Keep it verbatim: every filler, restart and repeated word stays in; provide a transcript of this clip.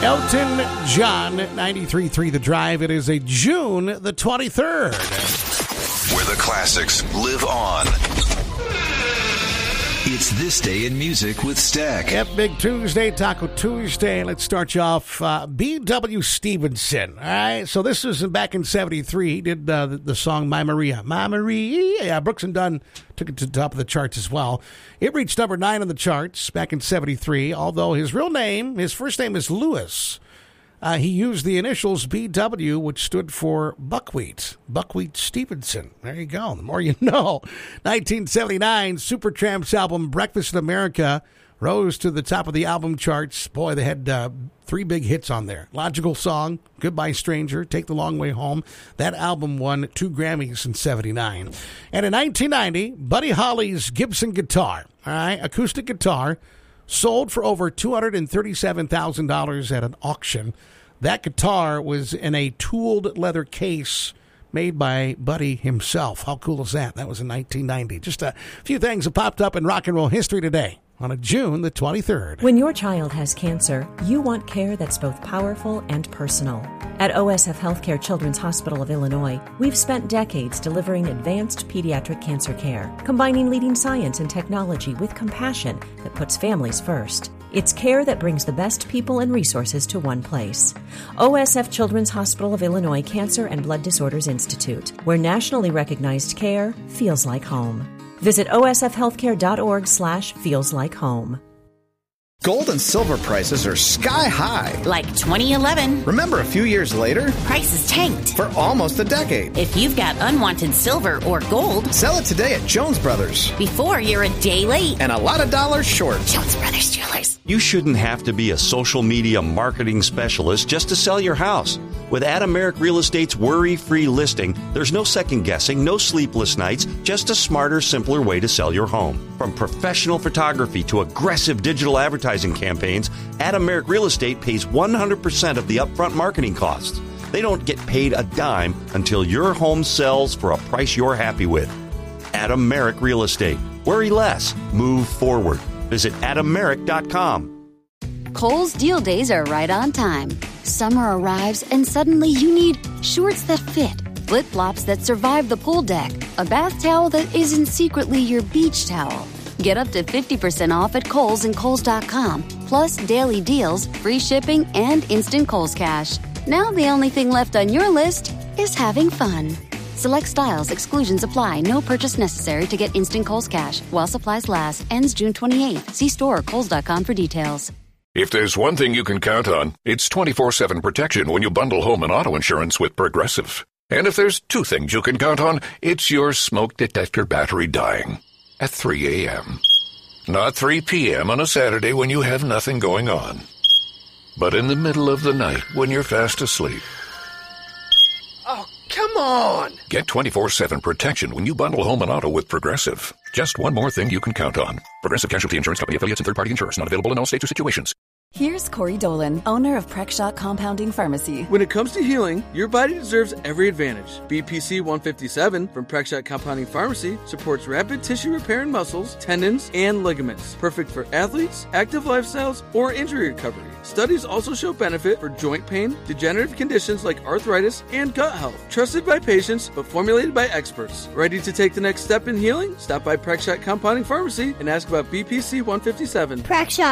Elton John, ninety-three point three The Drive. It is a June the twenty-third. Where the classics live on. It's This Day in Music with Stack. Yep, Big Tuesday, Taco Tuesday. Let's start you off. Uh, B W Stevenson. All right, so this was back in seventy-three. He did uh, the, the song My Maria. My Maria. Yeah, Brooks and Dunn took it to the top of the charts as well. It reached number nine on the charts back in seventy-three, although his real name, his first name is Lewis. Uh, he used the initials B W, which stood for Buckwheat. Buckwheat Stevenson. There you go. The more you know. nineteen seventy-nine, Supertramp's album Breakfast in America rose to the top of the album charts. Boy, they had uh, three big hits on there. Logical Song, Goodbye Stranger, Take the Long Way Home. That album won two Grammys in seventy-nine. And in nineteen ninety, Buddy Holly's Gibson guitar, all right, acoustic guitar, sold for over two hundred thirty-seven thousand dollars at an auction. That guitar was in a tooled leather case made by Buddy himself. How cool is that? That was in nineteen ninety. Just a few things that popped up in rock and roll history today on a June the twenty-third. When your child has cancer, you want care that's both powerful and personal. At O S F Healthcare Children's Hospital of Illinois, we've spent decades delivering advanced pediatric cancer care, combining leading science and technology with compassion that puts families first. It's care that brings the best people and resources to one place. O S F Children's Hospital of Illinois Cancer and Blood Disorders Institute, where nationally recognized care feels like home. Visit osfhealthcare.org slash feels like home. Gold and silver prices are sky high. Like twenty eleven. Remember a few years later? Prices tanked. For almost a decade. If you've got unwanted silver or gold, sell it today at Jones Brothers. Before you're a day late. And a lot of dollars short. Jones Brothers Jewelers. You shouldn't have to be a social media marketing specialist just to sell your house. With Adam Merrick Real Estate's worry-free listing, there's no second-guessing, no sleepless nights, just a smarter, simpler way to sell your home. From professional photography to aggressive digital advertising campaigns, Adam Merrick Real Estate pays one hundred percent of the upfront marketing costs. They don't get paid a dime until your home sells for a price you're happy with. Adam Merrick Real Estate. Worry less. Move forward. Visit adam merrick dot com. Kohl's Deal Days are right on time. Summer arrives and suddenly you need shorts that fit, flip-flops that survive the pool deck, a bath towel that isn't secretly your beach towel. Get up to fifty percent off at Kohl's and Kohl's dot com, plus daily deals, free shipping, and instant Kohl's Cash. Now the only thing left on your list is having fun. Select styles, exclusions apply. No purchase necessary to get instant Kohl's Cash. While supplies last. Ends June twenty-eighth. See store or Kohl's dot com for details. If there's one thing you can count on, it's twenty-four seven protection when you bundle home and auto insurance with Progressive. And if there's two things you can count on, it's your smoke detector battery dying at three a.m. Not three p.m. on a Saturday when you have nothing going on, but in the middle of the night when you're fast asleep. Oh, come on! Get twenty-four seven protection when you bundle home and auto with Progressive. Just one more thing you can count on. Progressive Casualty Insurance Company affiliates and third-party insurers. Not available in all states or situations. Here's Corey Dolan, owner of Prexshot Compounding Pharmacy. When it comes to healing, your body deserves every advantage. B P C one fifty-seven from Prexshot Compounding Pharmacy supports rapid tissue repair in muscles, tendons, and ligaments. Perfect for athletes, active lifestyles, or injury recovery. Studies also show benefit for joint pain, degenerative conditions like arthritis, and gut health. Trusted by patients, but formulated by experts. Ready to take the next step in healing? Stop by Prexshot Compounding Pharmacy and ask about B P C one fifty-seven. Prexshot